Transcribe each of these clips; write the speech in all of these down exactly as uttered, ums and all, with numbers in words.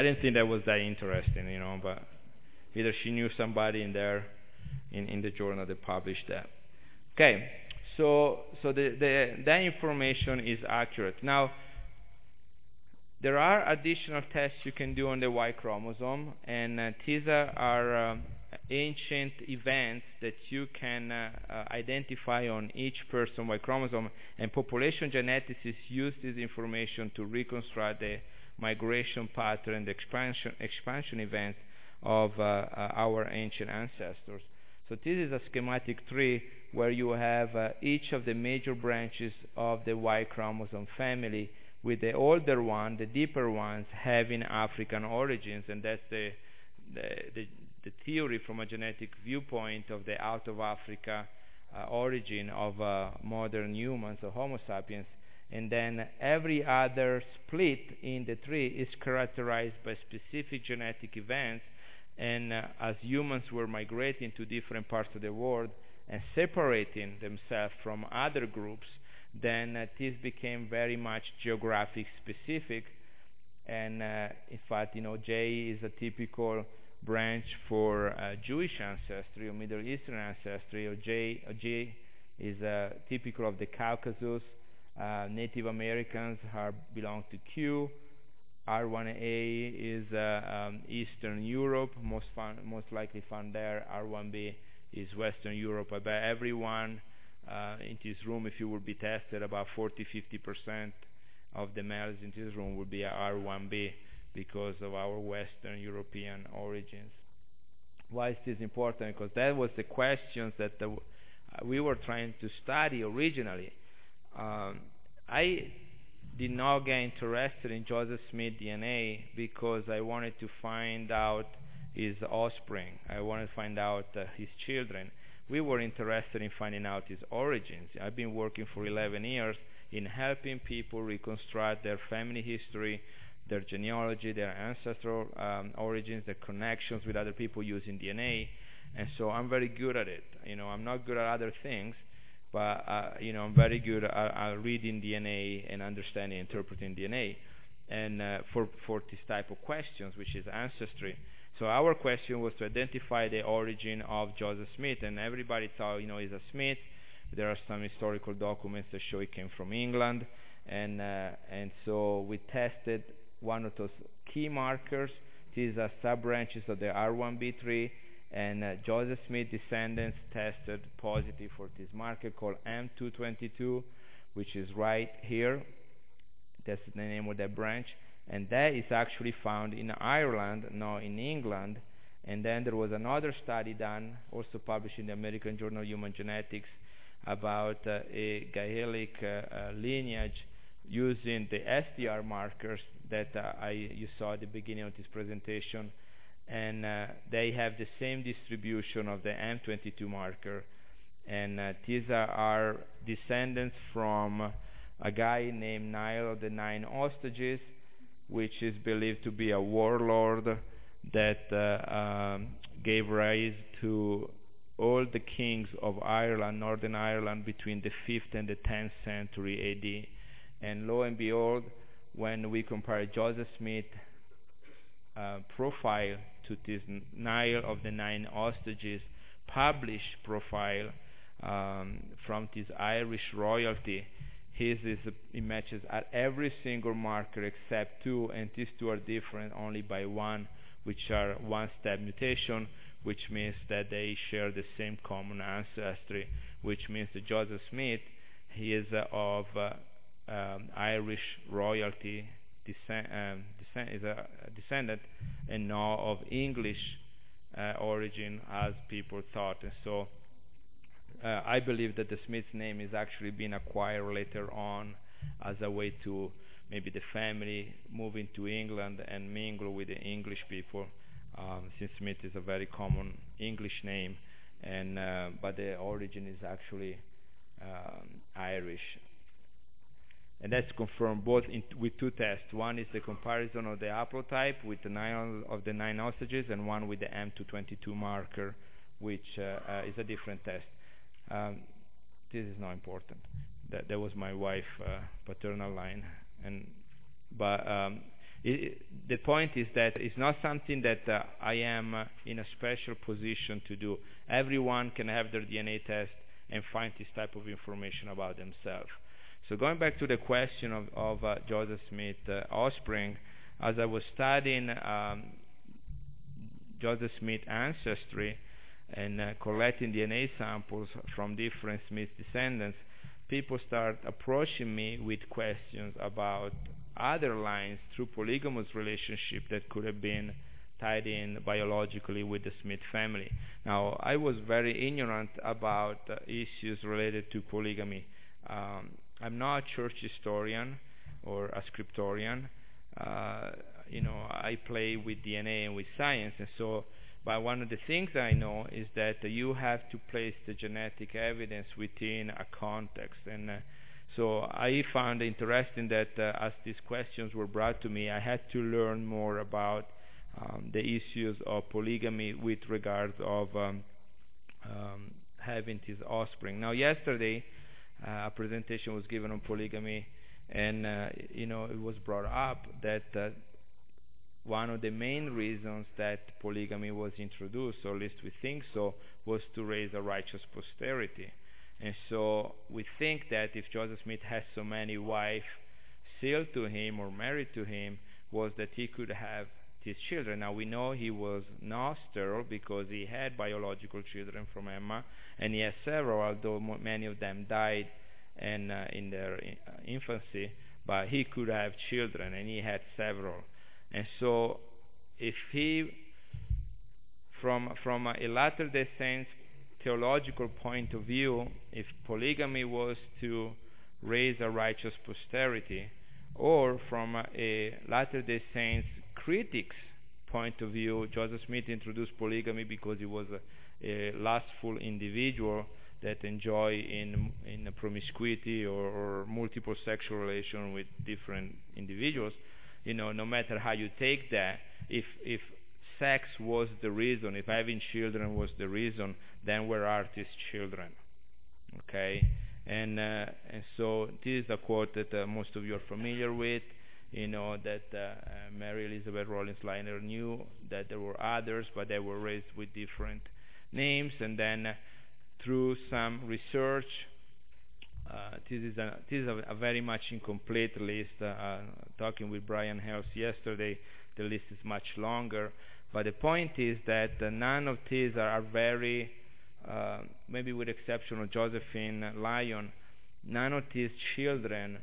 I didn't think that was that interesting, you know, but either she knew somebody in there, in, in the journal that published that. Okay, so so the, the that information is accurate. Now, there are additional tests you can do on the Y chromosome, and uh, these are um, ancient events that you can uh, uh, identify on each person's Y chromosome, and population geneticists use this information to reconstruct the migration pattern, the expansion, expansion events of uh, uh, our ancient ancestors. So this is a schematic tree where you have uh, each of the major branches of the Y chromosome family, with the older one, the deeper ones, having African origins, and that's the, the, the, the theory from a genetic viewpoint of the out of Africa uh, origin of uh, modern humans, or Homo sapiens. And then every other split in the tree is characterized by specific genetic events, and uh, as humans were migrating to different parts of the world and separating themselves from other groups, then uh, this became very much geographic specific. And uh, in fact, you know, J is a typical branch for uh, Jewish ancestry or Middle Eastern ancestry, or J, or J is uh, typical of the Caucasus. Uh, Native Americans are, belong to Q. R one A is uh, um, Eastern Europe, most, fun, most likely found there. R one B is Western Europe. But everyone Uh, in this room, if you will be tested, about forty to fifty percent of the males in this room will be R one B because of our Western European origins. Why is this important? Because that was the questions that the, uh, we were trying to study originally. Um, I did not get interested in Joseph Smith D N A because I wanted to find out his offspring. I wanted to find out uh, his children. We were interested in finding out his origins. I've been working for eleven years in helping people reconstruct their family history, their genealogy, their ancestral um, origins, their connections with other people using D N A, and so I'm very good at it. You know, I'm not good at other things, but uh, you know, I'm very good at, at reading D N A and understanding, interpreting D N A, and uh, for for this type of questions, which is ancestry. So our question was to identify the origin of Joseph Smith, and everybody thought, you know, he's a Smith. There are some historical documents that show he came from England, and uh, and so we tested one of those key markers. These are sub-branches of the R one B tree, and uh, Joseph Smith descendants tested positive for this marker called M two twenty-two, which is right here. That's the name of that branch. And that is actually found in Ireland, not in England. And then there was another study done, also published in the American Journal of Human Genetics, about uh, a Gaelic uh, uh, lineage using the S D R markers that uh, I, you saw at the beginning of this presentation. And uh, they have the same distribution of the M twenty-two marker. And uh, these are our descendants from a guy named Niall of the Nine Hostages, which is believed to be a warlord that uh, um, gave rise to all the kings of Ireland, Northern Ireland, between the fifth and the tenth century A D. And lo and behold, when we compare Joseph Smith uh, profile to this Niall of the Nine Hostages published profile um, from this Irish royalty, his is uh, it matches at every single marker except two, and these two are different only by one, which are one-step mutation, which means that they share the same common ancestry, which means that Joseph Smith, he is uh, of uh, um, Irish royalty, descent, um, descent, is a, a descendant, and not of English uh, origin, as people thought. And so uh, I believe that the Smith's name is actually being acquired later on as a way to maybe the family moving to England and mingle with the English people, um, since Smith is a very common English name, and uh, but the origin is actually um, Irish. And that's confirmed both in with two tests. One is the comparison of the haplotype with the nine of the nine hostages, and one with the M two twenty-two marker, which uh, uh, is a different test. Um, this is not important. That, that was my wife' uh, paternal line. And but um, it, the point is that it's not something that uh, I am uh, in a special position to do. Everyone can have their D N A test and find this type of information about themselves. So going back to the question of, of uh, Joseph Smith uh, offspring, as I was studying um, Joseph Smith ancestry and uh, collecting D N A samples from different Smith descendants, people start approaching me with questions about other lines through polygamous relationship that could have been tied in biologically with the Smith family. Now, I was very ignorant about uh, issues related to polygamy. Um, I'm not a church historian or a scriptorian. Uh, you know, I play with D N A and with science, and so, but one of the things I know is that uh, you have to place the genetic evidence within a context, and uh, so I found interesting that uh, as these questions were brought to me, I had to learn more about um, the issues of polygamy with regards of um, um, having his offspring. Now, yesterday, uh, a presentation was given on polygamy, and uh, you know, it was brought up that uh, one of the main reasons that polygamy was introduced, or at least we think so, was to raise a righteous posterity. And so we think that if Joseph Smith has so many wives sealed to him or married to him, was that he could have his children. Now we know he was not sterile because he had biological children from Emma, and he had several, although mo- many of them died and uh, in their uh, infancy, but he could have children, and he had several. And so if he, from from a Latter-day Saints theological point of view, if polygamy was to raise a righteous posterity, or from a Latter-day Saints critic's point of view, Joseph Smith introduced polygamy because he was a, a lustful individual that enjoy in in a promiscuity or, or multiple sexual relation with different individuals. You know, no matter how you take that, if if sex was the reason, if having children was the reason, then where are these children? Okay, and uh, and so this is a quote that uh, most of you are familiar with. You know that uh, uh, Mary Elizabeth Rollins Liner knew that there were others, but they were raised with different names, and then uh, through some research, uh, this is a this is a, a very much incomplete list. Uh, uh, talking with Brian Hales yesterday, the list is much longer. But the point is that uh, none of these are, are very, uh, maybe with the exception of Josephine Lyon, none of these children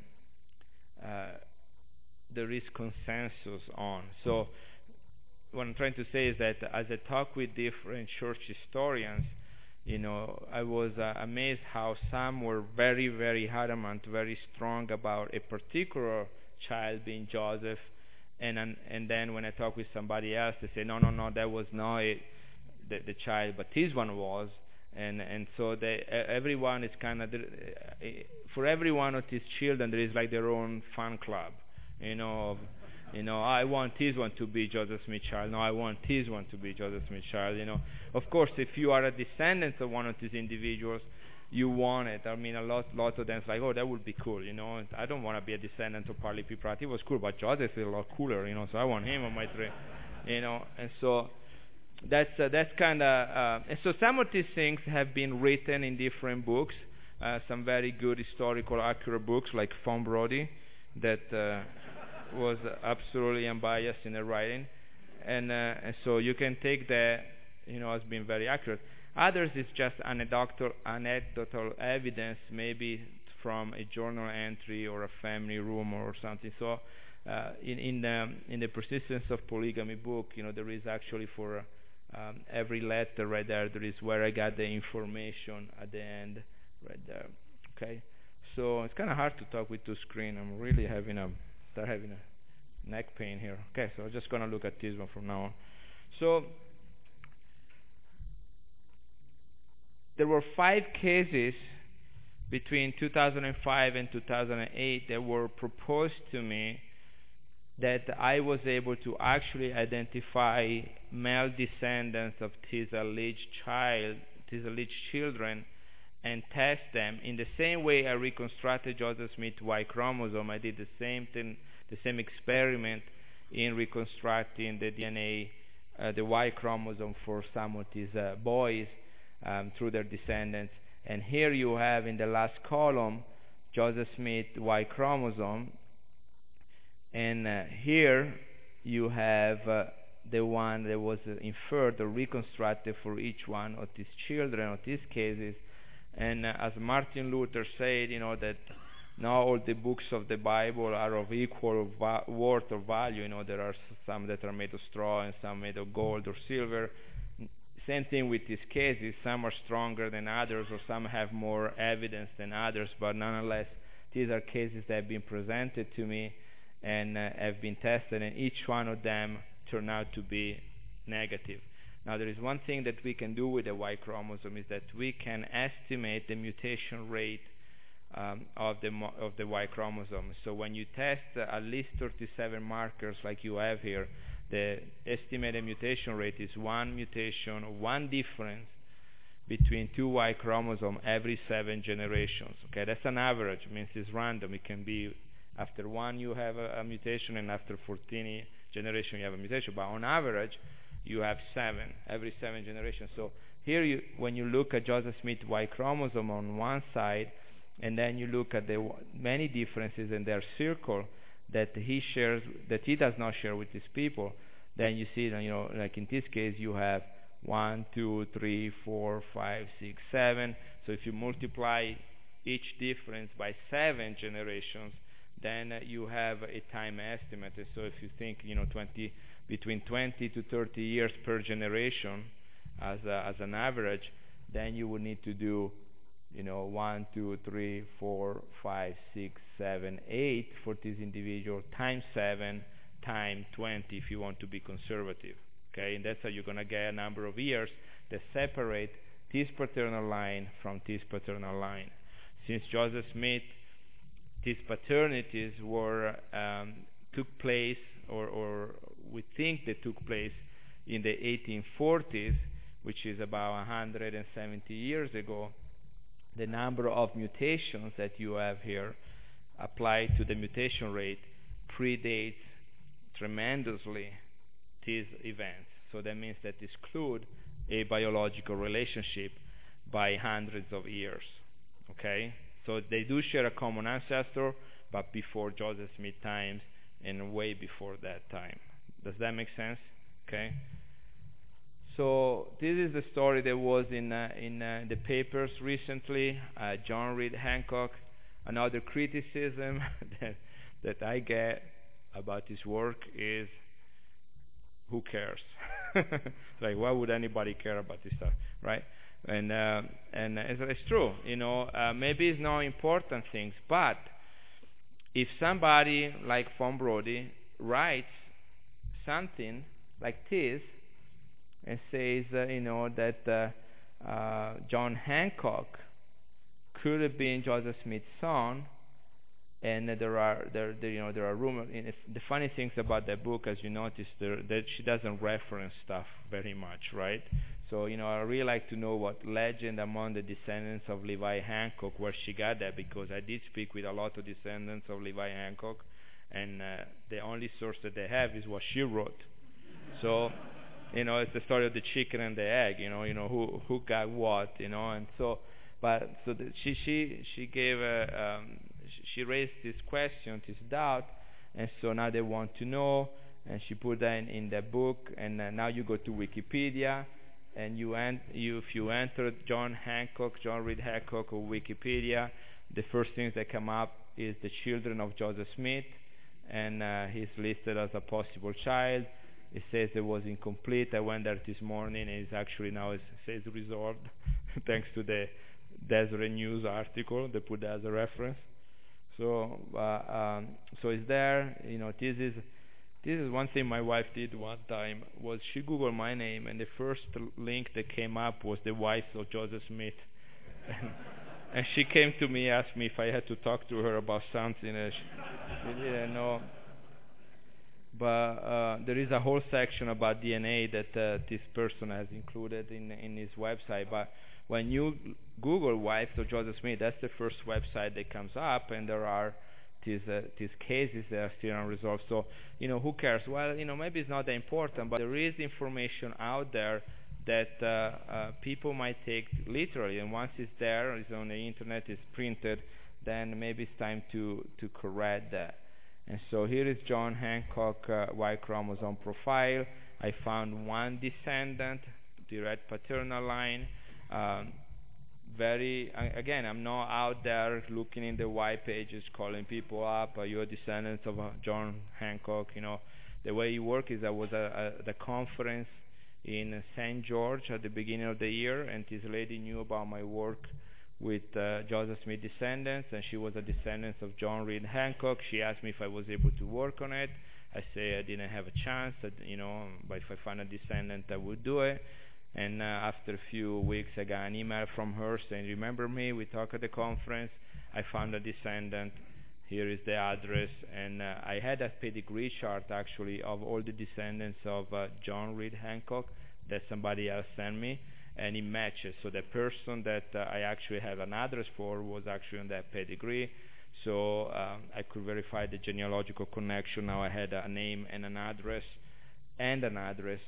uh, there is consensus on. So what I'm trying to say is that as I talk with different church historians, you know, I was uh, amazed how some were very, very adamant, very strong about a particular child being Joseph, and and, and then when I talk with somebody else, they say, no, no, no, that was not it, the, the child, but this one was, and and so they, everyone is kind of, for every one of these children, there is like their own fan club, you know, of, you know, I want this one to be Joseph Smith child. No, I want this one to be Joseph Smith child. You know, of course, if you are a descendant of one of these individuals, you want it. I mean, a lot, lot of them is like, oh, that would be cool. You know, I don't want to be a descendant of Parley P. Pratt. He was cool, but Joseph is a lot cooler. You know, so I want him on my tree. You know, and so that's uh, that's kind of. Uh, and so some of these things have been written in different books. Uh, some very good historical, accurate books like Fawn Brody that. Uh, was absolutely unbiased in the writing, and, uh, and so you can take that, you know, as being very accurate. Others is just anecdotal, anecdotal evidence, maybe from a journal entry or a family rumor or something. So, uh, in in the in the Persistence of Polygamy book, you know, there is actually for um, every letter right there, there is where I got the information at the end, right there. Okay, so it's kind of hard to talk with two screen. I'm really having a Start having a neck pain here. Okay, so I'm just going to look at this one from now on. So there were five cases between two thousand five and two thousand eight that were proposed to me that I was able to actually identify male descendants of this alleged child, these alleged children, and test them in the same way I reconstructed Joseph Smith's Y chromosome. I did the same thing, the same experiment in reconstructing the D N A, uh, the Y chromosome for some of these uh, boys um, through their descendants. And here you have in the last column Joseph Smith Y chromosome, and uh, here you have uh, the one that was uh, inferred or reconstructed for each one of these children of these cases. And uh, as Martin Luther said, you know, that not all the books of the Bible are of equal va- worth or value. You know, there are some that are made of straw and some made of gold or silver. Same thing with these cases. Some are stronger than others, or some have more evidence than others, but nonetheless, these are cases that have been presented to me and uh, have been tested, and each one of them turned out to be negative. Now, there is one thing that we can do with the Y chromosome, is that we can estimate the mutation rate um, of the mo- of the Y chromosome. So when you test uh, at least thirty-seven markers like you have here, the estimated mutation rate is one mutation, one difference between two Y chromosomes every seven generations. Okay, that's an average. It means it's random. It can be after one you have a, a mutation, and after fourteen generations you have a mutation. But on average, you have seven every seven generations. So here, you, when you look at Joseph Smith Y chromosome on one side, and then you look at the w- many differences in their circle that he shares, that he does not share with his people, then you see, you know, like in this case, you have one, two, three, four, five, six, seven. So if you multiply each difference by seven generations, then uh, you have a time estimate. And so if you think, you know, twenty between twenty to thirty years per generation as a, as an average, then you would need to do, you know, one, two, three, four, five, six, seven, eight for this individual, times seven, times twenty if you want to be conservative. Okay, and that's how you're going to get a number of years that separate this paternal line from this paternal line. Since Joseph Smith, these paternities were um, took place, or, or we think they took place in the eighteen forties, which is about one hundred seventy years ago. The number of mutations that you have here applied to the mutation rate predates tremendously these events. So that means that exclude a biological relationship by hundreds of years. Okay? So they do share a common ancestor, but before Joseph Smith times and way before that time. Does that make sense? Okay? So this is the story that was in uh, in uh, the papers recently. Uh, John Reed Hancock. Another criticism that that I get about his work is, who cares? Like, why would anybody care about this stuff, right? And uh, and it's, it's true, you know. Uh, maybe it's not important things, but if somebody like Von Brody writes something like this, and says, uh, you know, that uh, uh, John Hancock could have been Joseph Smith's son, and uh, there are there, there you know there are rumors. And it's, the funny things about that book, as you notice, there, that she doesn't reference stuff very much, right? So, you know, I really like to know what legend among the descendants of Levi Hancock, where she got that, because I did speak with a lot of descendants of Levi Hancock, and uh, the only source that they have is what she wrote. So, you know, it's the story of the chicken and the egg. You know, you know who who got what. You know, and so, but so the, she she she gave a um, she raised this question, this doubt, and so now they want to know, and she put that in, in the book, and uh, now you go to Wikipedia, and you ent- you if you enter John Hancock, John Reed Hancock, or Wikipedia, the first things that come up is the children of Joseph Smith, and uh, he's listed as a possible child. It says it was incomplete. I went there this morning, and it's actually now it says resolved, thanks to the Deseret News article. They put that as a reference. So, uh, um, so it's there. You know, this is this is one thing my wife did one time. Was she Googled my name, and the first link that came up was the wife of Joseph Smith, and, and she came to me, asked me if I had to talk to her about something. And she, she didn't know. But uh, there is a whole section about D N A that uh, this person has included in in his website. But when you Google wife of Joseph Smith, that's the first website that comes up, and there are these uh, these cases that are still unresolved. So, you know, who cares? Well, you know, maybe it's not that important, but there is information out there that uh, uh, people might take literally, and once it's there, it's on the internet, it's printed, then maybe it's time to, to correct that. And so here is John Hancock uh, Y chromosome profile. I found one descendant, direct paternal line. Um, very, uh, again, I'm not out there looking in the Y pages, calling people up, are you a descendant of uh, John Hancock? You know, the way it works is I was at the conference in Saint George at the beginning of the year, and this lady knew about my work with uh, Joseph Smith descendants, and she was a descendant of John Reed Hancock. She asked me if I was able to work on it. I say I didn't have a chance, that, you know, but if I find a descendant, I would do it. And uh, after a few weeks, I got an email from her saying, remember me, we talked at the conference, I found a descendant, here is the address. And uh, I had a pedigree chart, actually, of all the descendants of uh, John Reed Hancock that somebody else sent me, and it matches. So the person that uh, I actually have an address for was actually on that pedigree. So um, I could verify the genealogical connection. Now I had a name and an address and an address.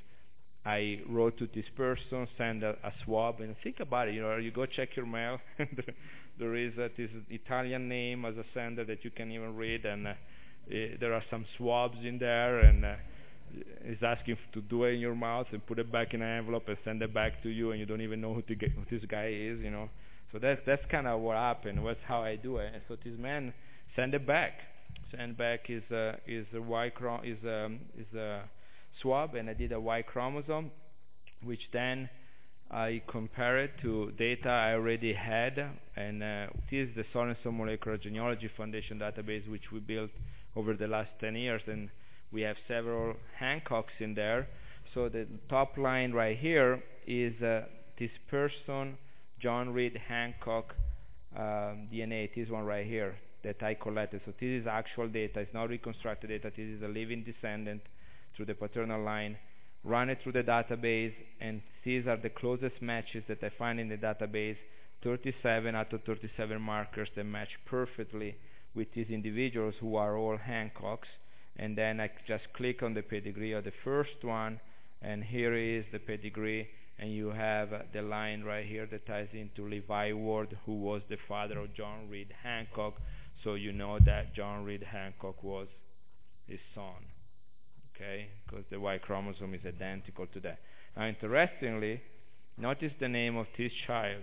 I wrote to this person, send a, a swab, and think about it. You know, you go check your mail. There is uh, this Italian name as a sender that you can even read, and uh, eh, there are some swabs in there, and uh, it's asking to do it in your mouth and put it back in an envelope and send it back to you, and you don't even know who, to get, who this guy is. You know, so that's that's kind of what happened. That's how I do it. And so this man send it back. Send back is uh, is a Y chrom is um, is a swab, and I did a Y chromosome, which then I compared to data I already had, and uh, this is the Sorenson Molecular Genealogy Foundation database, which we built over the last ten years, and we have several Hancocks in there. So the top line right here is uh, this person, John Reed Hancock um, D N A, this one right here that I collected. So this is actual data, it's not reconstructed data, this is a living descendant through the paternal line. Run it through the database, and these are the closest matches that I find in the database, thirty-seven out of thirty-seven markers that match perfectly with these individuals who are all Hancocks. And then I just click on the pedigree of the first one, and here is the pedigree, and you have uh, the line right here that ties into Levi Ward, who was the father of John Reed Hancock, so you know that John Reed Hancock was his son. Okay, because the Y chromosome is identical to that. Now, interestingly, notice the name of this child.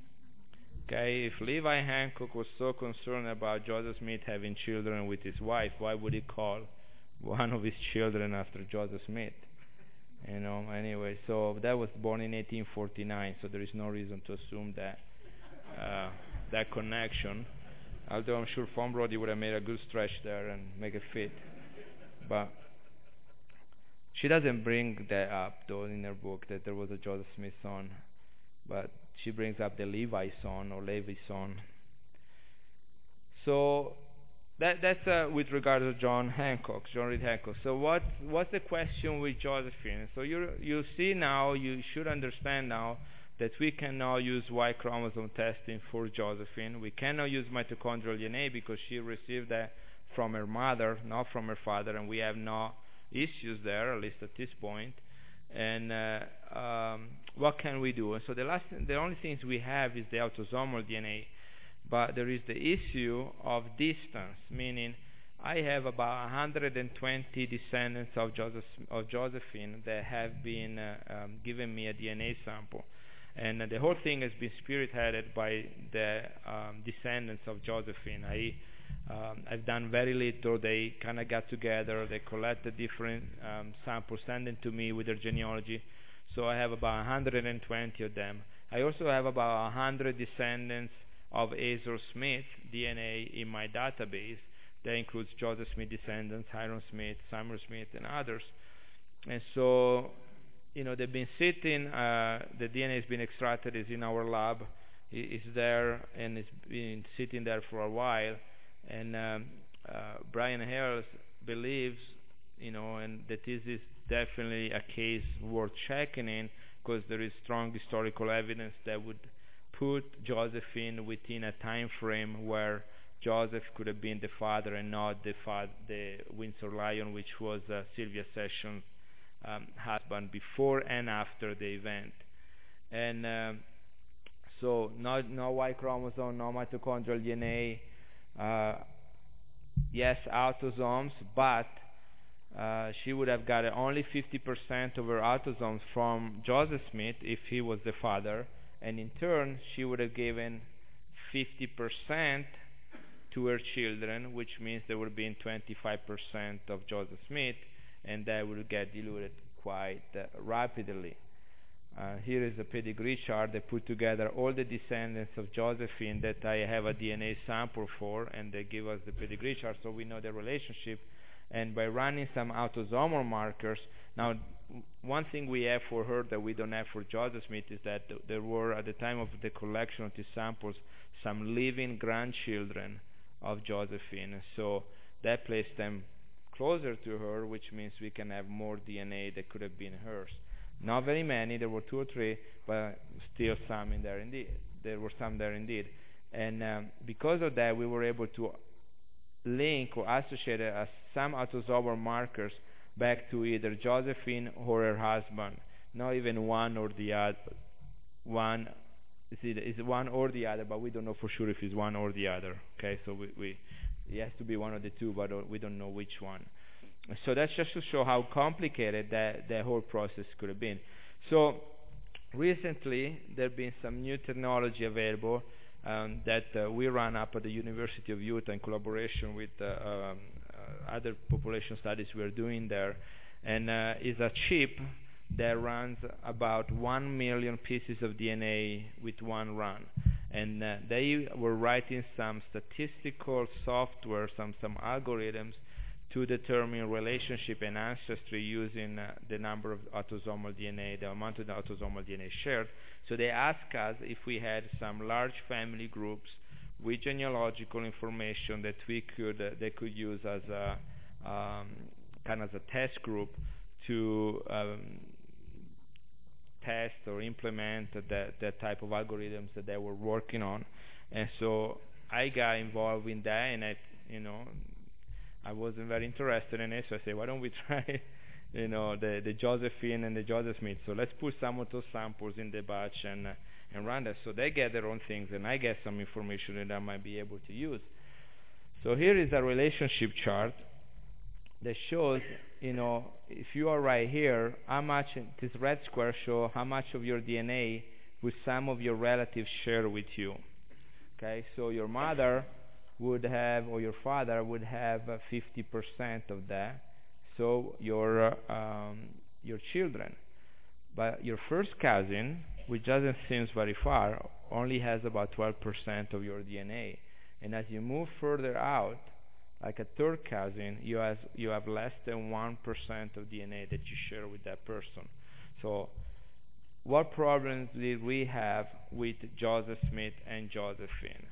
Okay, if Levi Hancock was so concerned about Joseph Smith having children with his wife, why would he call one of his children after Joseph Smith? You know, anyway, so that was born in eighteen forty-nine, so there is no reason to assume that uh, that connection. Although I'm sure Fombrody would have made a good stretch there and make it fit, but she doesn't bring that up, though, in her book, that there was a Joseph Smith son. But she brings up the Levi son, or Levi son. So that, that's uh, with regard to John Hancock, John Reed Hancock. So what, what's the question with Josephine? So you you see now, you should understand now, that we can now use Y chromosome testing for Josephine. We cannot use mitochondrial D N A because she received that from her mother, not from her father, and we have no issues there, at least at this point. And uh, um, what can we do? And so the last, the only things we have is the autosomal D N A, but there is the issue of distance, meaning I have about one hundred twenty descendants of Joseph of Josephine that have been uh, um, given me a D N A sample, and uh, the whole thing has been spearheaded by the um, descendants of Josephine. I Um, I've done very little. They kind of got together. They collected different um, samples, sent them to me with their genealogy. So I have about one hundred twenty of them. I also have about one hundred descendants of Azor Smith D N A in my database. That includes Joseph Smith descendants, Hiram Smith, Samuel Smith, and others. And so, you know, they've been sitting. Uh, the D N A has been extracted. It's in our lab. It's there, and it's been sitting there for a while. And um, uh, Brian Hales believes, you know, and that this is definitely a case worth checking in, because there is strong historical evidence that would put Josephine within a time frame where Joseph could have been the father and not the fa- the Windsor Lion, which was uh, Sylvia Sessions' um, husband before and after the event. And um, so no, no Y chromosome, no mitochondrial D N A, uh, yes, autosomes, but uh, she would have got only fifty percent of her autosomes from Joseph Smith if he was the father, and in turn she would have given fifty percent to her children, which means there would have been twenty-five percent of Joseph Smith, and that would get diluted quite uh, rapidly. Uh, here is a pedigree chart that put together all the descendants of Josephine that I have a D N A sample for, and they give us the pedigree chart so we know the relationship. And by running some autosomal markers, now one thing we have for her that we don't have for Joseph Smith is that th- there were, at the time of the collection of these samples, some living grandchildren of Josephine. So that placed them closer to her, which means we can have more D N A that could have been hers. Not very many, there were two or three, but still some in there indeed. There were some there indeed. And um, because of that, we were able to link or associate uh, some autosomal markers back to either Josephine or her husband, not even one or the other. One is either is one or the other, but we don't know for sure if it's one or the other. Okay, so we, we it has to be one of the two, but we don't know which one. So that's just to show how complicated that, that whole process could have been. So recently there have been some new technology available um, that uh, we run up at the University of Utah in collaboration with uh, um, uh, other population studies we are doing there, and uh, is a chip that runs about one million pieces of D N A with one run. And uh, they were writing some statistical software, some, some algorithms to determine relationship and ancestry using uh, the number of autosomal D N A, the amount of the autosomal D N A shared. So they asked us if we had some large family groups with genealogical information that we could uh, they could use as a um, kind of a test group to um, test or implement that that type of algorithms that they were working on. And so I got involved in that, and I, you know. I wasn't very interested in it, so I said, why don't we try, you know, the, the Josephine and the Joseph Smith? So let's put some of those samples in the batch and uh, and run that. So they get their own things, and I get some information that I might be able to use. So here is a relationship chart that shows, you know, if you are right here, how much this red square shows how much of your D N A would some of your relatives share with you. Okay, so your mother would have, or your father would have uh, fifty percent of that, so your uh, um, your children. But your first cousin, which doesn't seem very far, only has about twelve percent of your D N A. And as you move further out, like a third cousin, you have, you have less than one percent of D N A that you share with that person. So what problems did we have with Joseph Smith and Josephine?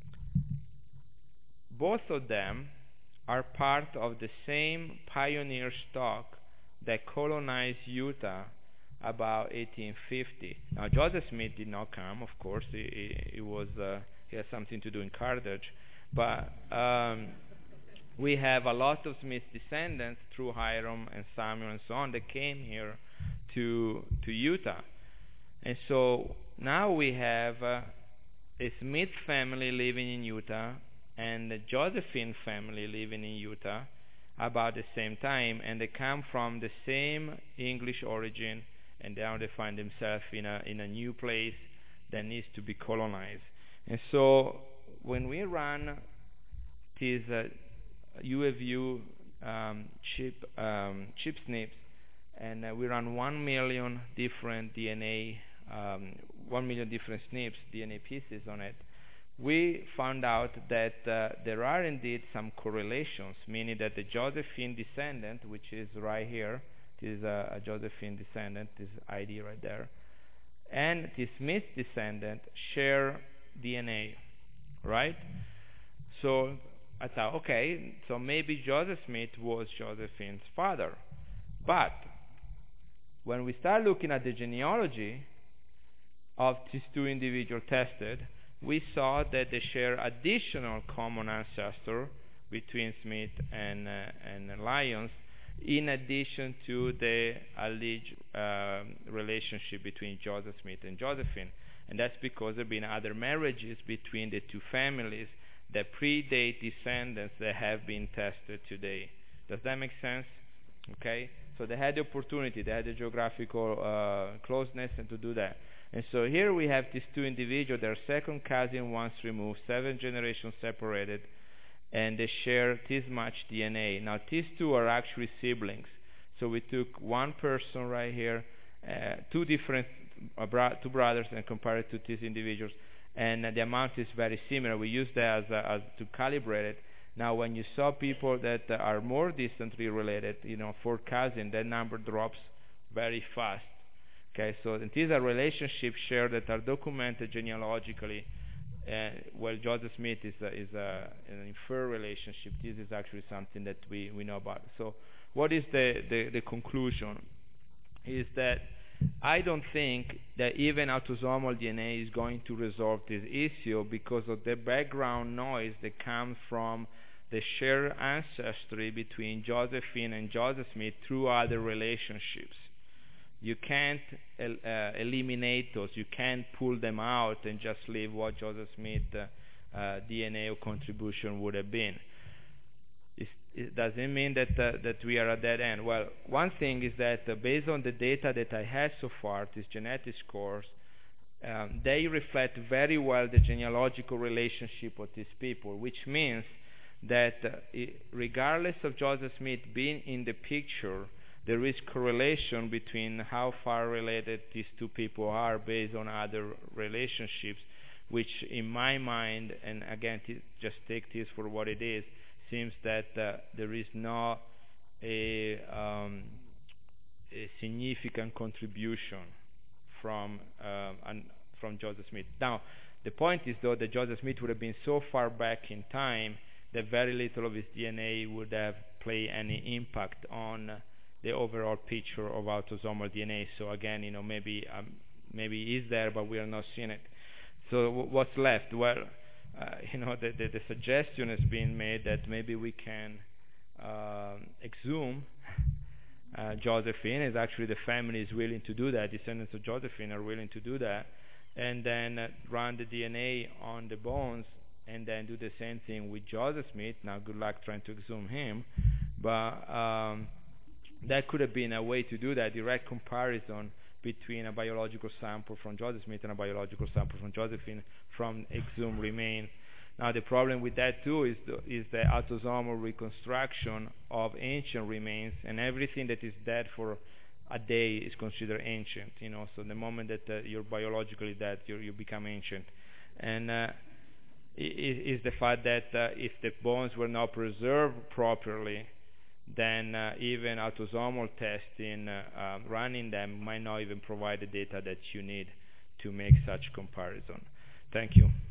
Both of them are part of the same pioneer stock that colonized Utah about eighteen fifty. Now, Joseph Smith did not come, of course. He, he, he was uh, he had something to do in Carthage, but um, we have a lot of Smith descendants through Hiram and Samuel and so on that came here to to Utah, and so now we have uh, a Smith family living in Utah and the Josephine family living in Utah about the same time, and they come from the same English origin, and now they find themselves in a in a new place that needs to be colonized. And so when we run these uh, U of U um, chip um, chip S N Ps, and uh, we run one million different D N A, um, one million different S N Ps, D N A pieces on it, we found out that uh, there are indeed some correlations, meaning that the Josephine descendant, which is right here, this is a, a Josephine descendant, this I D right there, and the Smith descendant share D N A, right? So I thought, okay, so maybe Joseph Smith was Josephine's father. But when we start looking at the genealogy of these two individuals tested, we saw that they share additional common ancestor between Smith and, uh, and Lyons, in addition to the alleged uh, relationship between Joseph Smith and Josephine. And that's because there have been other marriages between the two families that predate descendants that have been tested today. Does that make sense? Okay? So they had the opportunity, they had the geographical uh, closeness and to do that. And so here we have these two individuals, they're second cousin once removed, seven generations separated, and they share this much D N A. Now these two are actually siblings. So we took one person right here, uh, two different, uh, bro- two brothers, and compared it to these individuals, and uh, the amount is very similar. We use that as, uh, as to calibrate it. Now when you saw people that uh, are more distantly related, you know, four cousins, that number drops very fast. Okay, so these are relationships shared that are documented genealogically. Uh, well, Joseph Smith is, a, is a, an inferred relationship. This is actually something that we, we know about. So what is the, the, the conclusion? Is that I don't think that even autosomal D N A is going to resolve this issue because of the background noise that comes from the shared ancestry between Josephine and Joseph Smith through other relationships. You can't el- uh, eliminate those. You can't pull them out and just leave what Joseph Smith uh, uh, D N A or contribution would have been. It's, it doesn't mean that uh, that we are at that end. Well, one thing is that uh, based on the data that I had so far, these genetic scores, um, they reflect very well the genealogical relationship of these people, which means that uh, it, regardless of Joseph Smith being in the picture, there is correlation between how far related these two people are based on other relationships, which in my mind, and again, t- just take this for what it is, seems that uh, there is not a, um, a significant contribution from um, an, from Joseph Smith. Now, the point is, though, that Joseph Smith would have been so far back in time that very little of his D N A would have played any impact on uh, the overall picture of autosomal D N A. So again, you know, maybe um, maybe it is there, but we are not seeing it. So w- what's left? Well, uh, you know, the, the, the suggestion has been made that maybe we can uh, exhume uh, Josephine. Is actually the family is willing to do that. Descendants of Josephine are willing to do that, and then uh, run the D N A on the bones, and then do the same thing with Joseph Smith. Now, good luck trying to exhume him, but um, that could have been a way to do that, direct comparison between a biological sample from Joseph Smith and a biological sample from Josephine from exhumed remains. Now the problem with that too is the, is the autosomal reconstruction of ancient remains, and everything that is dead for a day is considered ancient. You know, so the moment that uh, you're biologically dead, you you become ancient. And uh, is the fact that uh, if the bones were not preserved properly, then uh, even autosomal testing, uh, uh, running them might not even provide the data that you need to make such comparison. Thank you.